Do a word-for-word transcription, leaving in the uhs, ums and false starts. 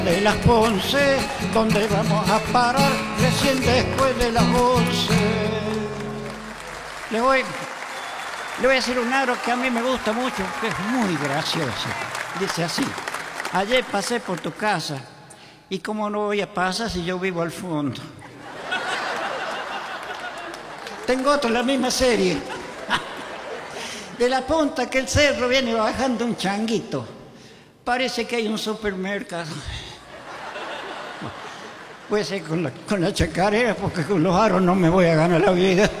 de las Ponce, donde vamos a parar recién después de las once. Le voy, le voy a decir un aro que a mí me gusta mucho, que es muy gracioso. Dice así: ayer pasé por tu casa, y cómo no voy a pasar si yo vivo al fondo. Tengo otro en la misma serie. De la punta que el cerro viene bajando un changuito. Parece que hay un supermercado. Puede ser con la, con la chacarera, porque con los aros no me voy a ganar la vida.